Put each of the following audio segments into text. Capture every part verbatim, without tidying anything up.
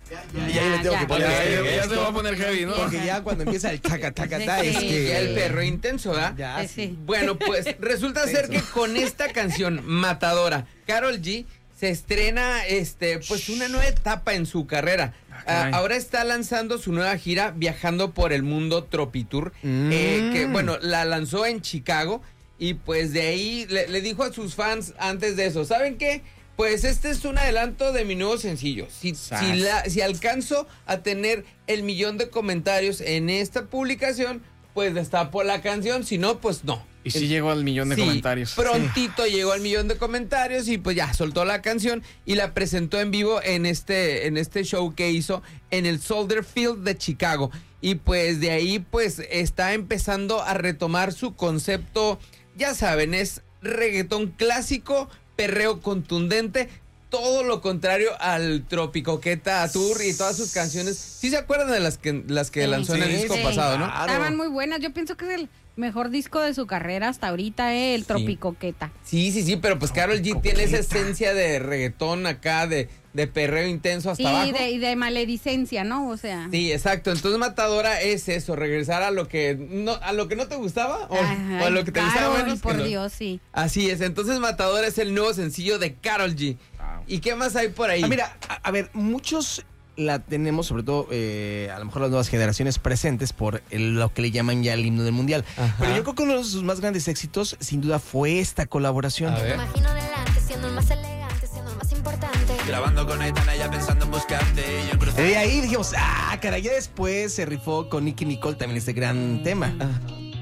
Ya, ya, le tengo ya, que poner. Ya, heavy, ya, ya esto, se va a poner heavy, ¿no? Porque ya cuando empieza el taca, taca, ta, Sí, es sí. que. Ya el perro intenso, ¿verdad? Ya, Sí, sí. sí. Bueno, pues resulta ser que con esta canción matadora, Karol G se estrena este pues una nueva etapa en su carrera. caray. Ah, ahora está lanzando su nueva gira viajando por el mundo Tropitour, Mm. eh, que bueno, la lanzó en Chicago y pues de ahí le, le dijo a sus fans antes de eso, ¿saben qué? Pues este es un adelanto de mi nuevo sencillo. Si, Sas. si, la- si alcanzo a tener el millón de comentarios en esta publicación, pues destapo la canción, si no, pues no. Y sí llegó al millón de Sí, comentarios. Prontito llegó al millón de comentarios y pues ya soltó la canción y la presentó en vivo en este, en este show que hizo en el Soldier Field de Chicago. Y pues de ahí pues está empezando a retomar su concepto, ya saben, es reggaetón clásico, perreo contundente, todo lo contrario al Tropicoqueta Tour y todas sus canciones. ¿Sí se acuerdan de las que, las que Sí, lanzó en el sí, disco sí. pasado, no? Claro. Estaban muy buenas. Yo pienso que es el mejor disco de su carrera hasta ahorita, eh, el Tropicoqueta. Sí, sí, sí, pero pues Karol G tiene esa esencia de reggaetón acá, de, de perreo intenso hasta Y abajo. de, y de maledicencia, ¿no? O sea. Sí, exacto. Entonces Matadora es eso, regresar a lo que no, a lo que no te gustaba o, Ay, o a lo que te Karol, gustaba menos. por que no. Dios, sí. Así es. Entonces Matadora es el nuevo sencillo de Karol G. Wow. ¿Y qué más hay por ahí? Ah, mira, a, a ver, muchos la tenemos, sobre todo, eh, a lo mejor las nuevas generaciones presentes por el- lo que le llaman ya el himno del mundial. Ajá. Pero yo creo que uno de sus más grandes éxitos, sin duda, fue esta colaboración. A Te ver. imagino delante, siendo el más elegante, siendo el más importante. Grabando con Aitana ya pensando en buscarte. Y yo en cruzar. De ahí dijimos, ah, caray, ya después se rifó con Nicki Nicole también este gran tema. Ah.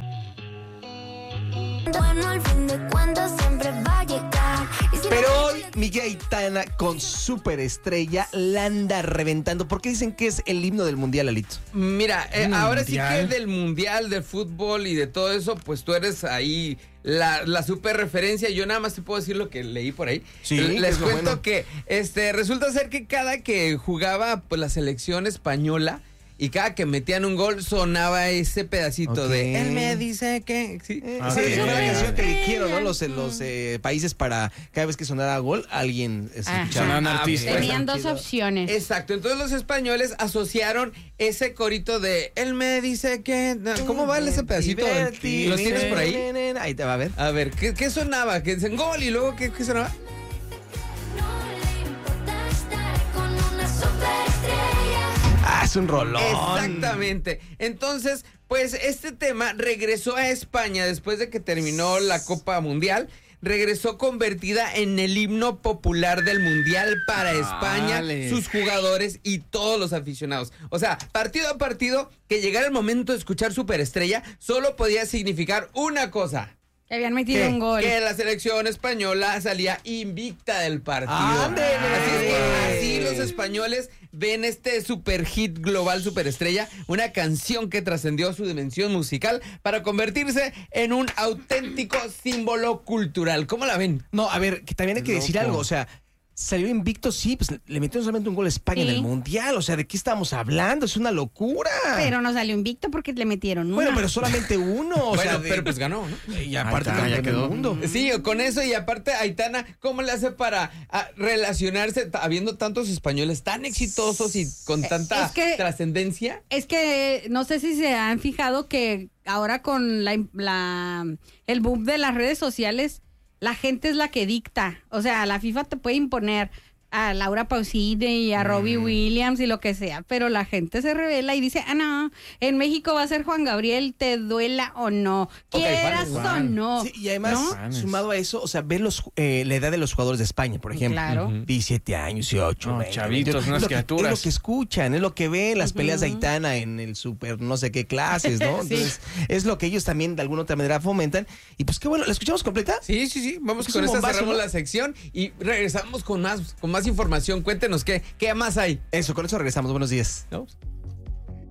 Bueno, al fin de cuentas siempre va a llegar. Y si Pero no- hoy Miguel Aitana con Superestrella la anda reventando. ¿Por qué dicen que es el himno del mundial, Alito? Mira, eh, ¿Un ahora sí que mundial? del mundial, de fútbol y de todo eso, pues tú eres ahí la, la super referencia. Yo nada más te puedo decir lo que leí por ahí. Sí, L- que Les es lo cuento bueno. que este resulta ser que cada que jugaba pues la selección española y cada que metían un gol sonaba ese pedacito Ok. de él me dice que sí. Ah, sí, ok. es una canción que eligieron, ¿no? Estrella. Los, los eh, países para cada vez que sonara gol, alguien se Ah. escuchaba. Sonaban Ah, artistas. Tenían dos Tranquilo. opciones. Exacto, entonces los españoles asociaron ese corito de él me dice que ¿cómo vale ese pedacito? Diverti- ¿Los tienes por ahí? Ahí te va a ver. A ver, ¿qué, qué sonaba? Que dicen gol y luego ¿qué, qué sonaba? No le importa estar con una superestrella. Ah, es un rolón. Exactamente. Entonces, pues este tema regresó a España después de que terminó la Copa Mundial. Regresó convertida en el himno popular del Mundial para España, Vale. sus jugadores y todos los aficionados. O sea, partido a partido, que llegara el momento de escuchar Superestrella, solo podía significar una cosa. Que habían metido Que, un gol. que la selección española salía invicta del partido. ¡Ándele! Así es que así los españoles ven este super hit global Superestrella, una canción que trascendió su dimensión musical para convertirse en un auténtico símbolo cultural. ¿Cómo la ven? No, a ver, que también hay que decir Loco. algo, o sea, salió invicto, sí, pues le metió solamente un gol a España en Sí. el Mundial, o sea, ¿de qué estamos hablando? Es una locura. Pero no salió invicto porque le metieron una. bueno, pero solamente uno, o bueno, sea, de- pero pues ganó, ¿no? y aparte Ahí está, ya campeón del quedó. mundo. Sí, con eso y aparte Aitana, ¿cómo le hace para ah, relacionarse t- habiendo tantos españoles tan exitosos y con tanta es que- trascendencia? Es que no sé si se han fijado que ahora con la, la- el boom de las redes sociales, la gente es la que dicta. O sea, la FIFA te puede imponer a Laura Pausini y a Robbie Williams y lo que sea, pero la gente se revela y dice, ah, no, en México va a ser Juan Gabriel, te duela o no, Ok, quieras fan, o fan. no. Sí, y además, ¿no? Fanes. sumado a eso, o sea, ver los, eh, la edad de los jugadores de España, por ejemplo. Claro. Ujú. diecisiete años, dieciocho, No, veinte, chavitos, veintiocho. unas Es lo que- criaturas. Es lo que escuchan, es lo que ven, las peleas de Ujú. Aitana en el super no sé qué clases, ¿no? Sí. Entonces, es lo que ellos también de alguna otra manera fomentan. Y pues qué bueno, ¿la escuchamos completa? Sí, sí, sí. Vamos Es con un esta, bombazo, cerramos ¿no? la sección y regresamos con más, con más información. Cuéntenos qué, qué más hay. Eso, con eso regresamos. Buenos días. ¿No?